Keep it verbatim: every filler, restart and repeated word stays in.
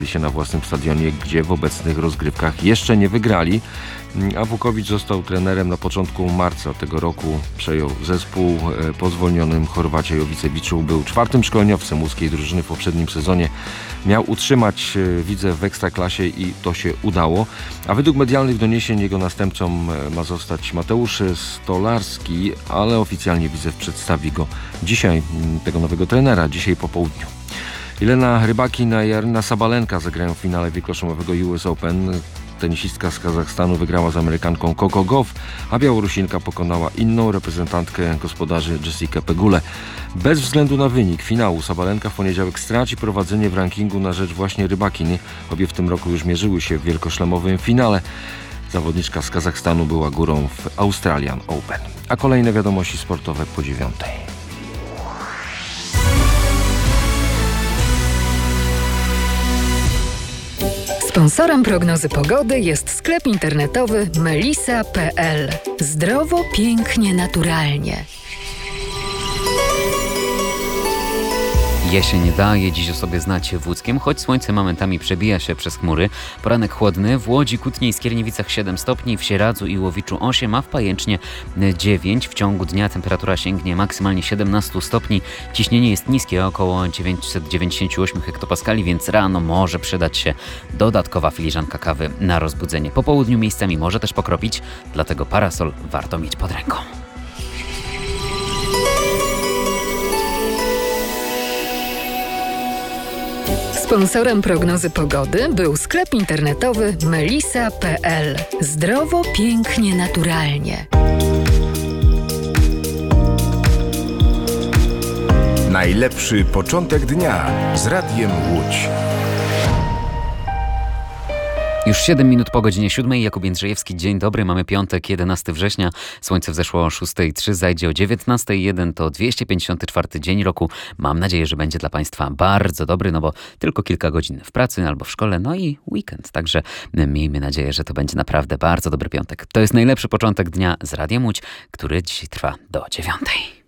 się na własnym stadionie, gdzie w obecnych rozgrywkach jeszcze nie wygrali. A Wukowicz został trenerem na początku marca tego roku. Przejął zespół po zwolnionym Chorwacie Jowicewiczu. Był czwartym szkoleniowcem łódzkiej drużyny w poprzednim sezonie. Miał utrzymać Widzę w Ekstraklasie i to się udało. A według medialnych doniesień jego następcą ma zostać Mateusz Stolarski, ale oficjalnie Widzew przedstawi go dzisiaj, tego nowego trenera, dzisiaj po południu. Jelena Rybakina i Aryna Sabalenka zagrają w finale wielkoszlemowego U S Open. Tenisistka z Kazachstanu wygrała z Amerykanką Coco Gauff, a Białorusinka pokonała inną reprezentantkę gospodarzy Jessikę Pegulę. Bez względu na wynik finału Sabalenka w poniedziałek straci prowadzenie w rankingu na rzecz właśnie Rybakiny. Obie w tym roku już mierzyły się w wielkoszlemowym finale. Zawodniczka z Kazachstanu była górą w Australian Open. A kolejne wiadomości sportowe po dziewiątej. Sponsorem prognozy pogody jest sklep internetowy melisa kropka p l. Zdrowo, pięknie, naturalnie. Jesień daje dziś o sobie znać w Łódzkiem, choć słońce momentami przebija się przez chmury. Poranek chłodny, w Łodzi, Kutnie i Skierniewicach siedem stopni, w Sieradzu i Łowiczu osiem, a w Pajęcznie dziewięć. W ciągu dnia temperatura sięgnie maksymalnie siedemnaście stopni. Ciśnienie jest niskie, około dziewięćset dziewięćdziesiąt osiem hektopaskali, więc rano może przydać się dodatkowa filiżanka kawy na rozbudzenie. Po południu miejscami może też pokropić, dlatego parasol warto mieć pod ręką. Sponsorem prognozy pogody był sklep internetowy melisa kropka p l. Zdrowo, pięknie, naturalnie. Najlepszy początek dnia z Radiem Łódź. Już siedem minut po godzinie siódmej. Jakub Jędrzejewski, dzień dobry. Mamy piątek, jedenastego września. Słońce wzeszło o szósta trzy, zajdzie o dziewiętnasta jeden. To dwieście pięćdziesiąty czwarty dzień roku. Mam nadzieję, że będzie dla Państwa bardzo dobry, no bo tylko kilka godzin w pracy albo w szkole, no i weekend. Także miejmy nadzieję, że to będzie naprawdę bardzo dobry piątek. To jest najlepszy początek dnia z Radiem Łódź, który dziś trwa do dziewiątej.